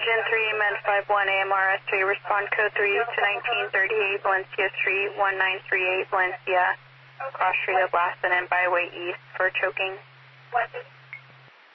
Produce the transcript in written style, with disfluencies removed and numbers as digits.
Engine 3, Med 51, AMRS 3, respond code 3 to 1938, Valencia Street, 1938, Valencia. Cross street of Blaston and byway east for choking.